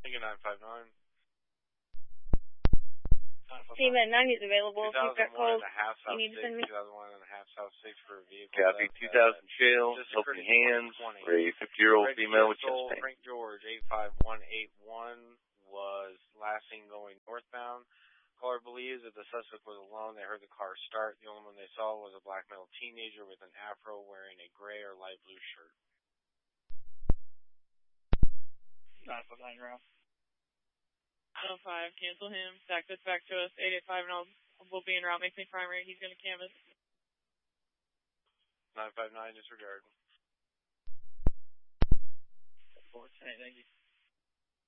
Lincoln 959. Team at 90 is available. If you've got calls, you need to send me. 2001 and a half South 6 for a vehicle. Copy. 2000 Shell, Helping Hands, for a 50-year-old female with chest pain. Frank George, 85181, was last seen going northbound. Caller believes that the suspect was alone. They heard the car start. The only one they saw was a black male teenager with an afro wearing a gray or light blue shirt. 959 round. 105, cancel him. Stack this back to us. 885 and we'll be en route. Make me primary. He's going to canvas. 959, disregard. 410, thank you.